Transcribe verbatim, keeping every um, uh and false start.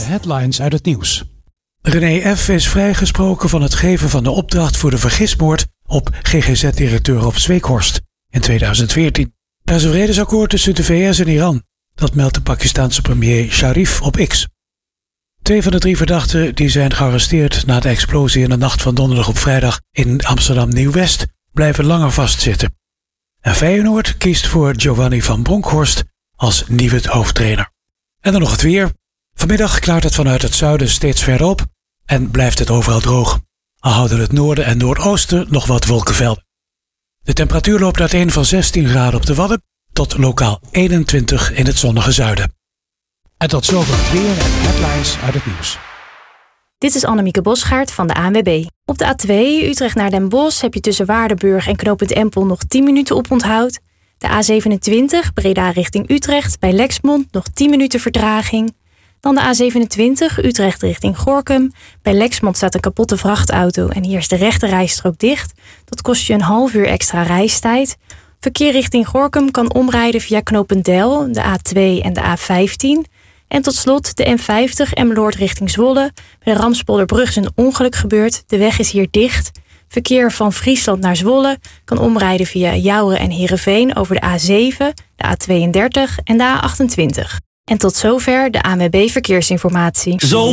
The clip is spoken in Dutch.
headlines uit het nieuws. René F. is vrijgesproken van het geven van de opdracht voor de vergismoord op G G Z-directeur Rob Zweekhorst in tweeduizend veertien. Er is een vredesakkoord tussen de V S en Iran. Dat meldt de Pakistaanse premier Sharif op X. Twee van de drie verdachten die zijn gearresteerd na de explosie in de nacht van donderdag op vrijdag in Amsterdam Nieuw-West blijven langer vastzitten. En Feyenoord kiest voor Giovanni van Bronckhorst als nieuwe hoofdtrainer. En dan nog het weer. Vanmiddag klaart het vanuit het zuiden steeds verder op en blijft het overal droog. Al houden het noorden en noordoosten nog wat wolkenvelden. De temperatuur loopt uiteen van zestien graden op de Wadden tot lokaal eenentwintig in het zonnige zuiden. En tot zover het weer en headlines uit het nieuws. Dit is Annemieke Bosgaard van de A N W B. Op de A twee Utrecht naar Den Bosch heb je tussen Waardenburg en knooppunt Empel nog tien minuten oponthoud. De A zevenentwintig Breda richting Utrecht bij Lexmond nog tien minuten vertraging. Dan de A zevenentwintig Utrecht richting Gorinchem. Bij Lexmond staat een kapotte vrachtauto en hier is de rechte rijstrook dicht. Dat kost je een half uur extra reistijd. Verkeer richting Gorinchem kan omrijden via knooppunt Del, de A twee en de A vijftien. En tot slot de N vijftig Emmeloord richting Zwolle. Bij de Ramspolderbrug is een ongeluk gebeurd. De weg is hier dicht. Verkeer van Friesland naar Zwolle kan omrijden via Jouren en Heerenveen over de A zeven, de A tweeëndertig en de A achtentwintig. En tot zover de A N W B Verkeersinformatie. Zo